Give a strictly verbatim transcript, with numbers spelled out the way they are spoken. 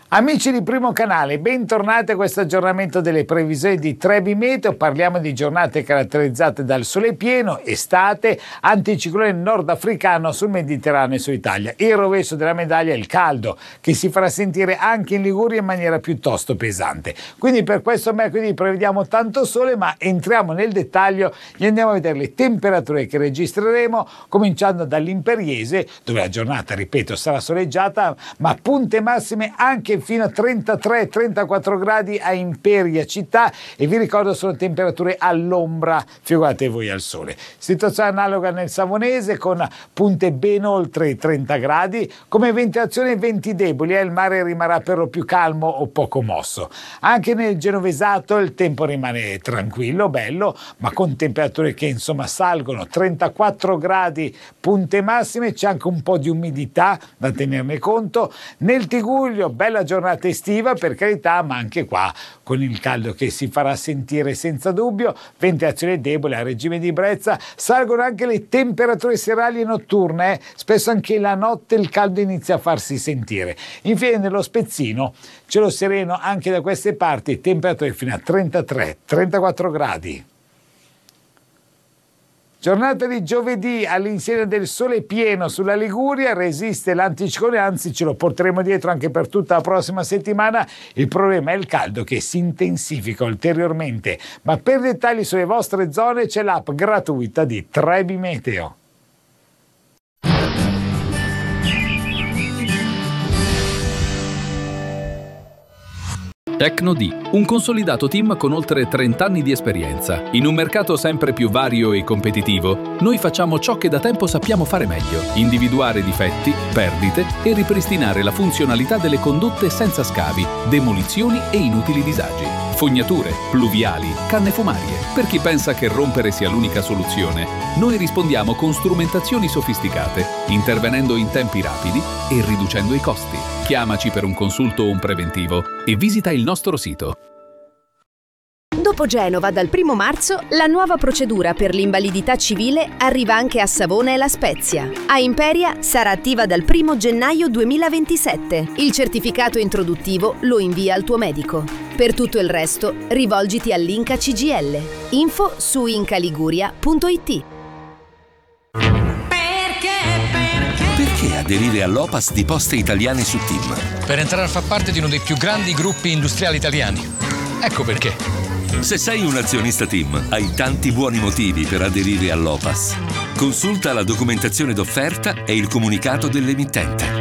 Amici di Primo Canale, bentornati a questo aggiornamento delle previsioni di Trebi Meteo. Parliamo di giornate caratterizzate dal sole pieno, estate, anticiclone nordafricano sul Mediterraneo e su Italia. Il rovescio della medaglia è il caldo, che si farà sentire anche in Liguria in maniera piuttosto pesante. Quindi per questo mercoledì prevediamo tanto sole, ma entriamo nel dettaglio e andiamo a vedere le temperature che registreremo, cominciando dall'Imperiese, dove la giornata, ripeto, sarà soleggiata, ma punte massime anche fino a trentatré trentaquattro gradi a Imperia città, e vi ricordo sono temperature all'ombra, figurate voi al sole. Situazione analoga nel Savonese con punte ben oltre i trenta gradi, come ventilazione venti deboli, eh, il mare rimarrà per lo più calmo o poco mosso. Anche nel Genovesato il tempo rimane tranquillo, bello, ma con temperature che insomma salgono, trentaquattro gradi punte massime, c'è anche un po' di umidità da tenerne conto. Nel Tigullio bella giornata estiva per carità, ma anche qua con il caldo che si farà sentire senza dubbio, ventilazione debole a regime di brezza, salgono anche le temperature serali e notturne, eh? Spesso anche la notte il caldo inizia a farsi sentire. Infine nello Spezzino cielo sereno anche da queste parti, temperature fino a trentatré trentaquattro gradi. Giornata di giovedì all'insegna del sole pieno sulla Liguria, resiste l'anticiclone, anzi ce lo porteremo dietro anche per tutta la prossima settimana. Il problema è il caldo che si intensifica ulteriormente, ma per dettagli sulle vostre zone c'è l'app gratuita di Trebi Meteo. Tecnodi, un consolidato team con oltre trenta anni di esperienza. In un mercato sempre più vario e competitivo, noi facciamo ciò che da tempo sappiamo fare meglio: individuare difetti, perdite e ripristinare la funzionalità delle condotte senza scavi, demolizioni e inutili disagi. Fognature, pluviali, canne fumarie. Per chi pensa che rompere sia l'unica soluzione, noi rispondiamo con strumentazioni sofisticate, intervenendo in tempi rapidi e riducendo i costi. Chiamaci per un consulto o un preventivo e visita il nostro sito. Dopo Genova, dal primo marzo, la nuova procedura per l'invalidità civile arriva anche a Savona e La Spezia. A Imperia sarà attiva dal primo gennaio duemilaventisette. Il certificato introduttivo lo invia al tuo medico. Per tutto il resto, rivolgiti all'Inca C G L. Info su incaliguria punto it. Perché aderire all'Opas di Poste Italiane su Team? Per entrare a far parte di uno dei più grandi gruppi industriali italiani. Ecco perché. Se sei un azionista Team, hai tanti buoni motivi per aderire all'Opas. Consulta la documentazione d'offerta e il comunicato dell'emittente.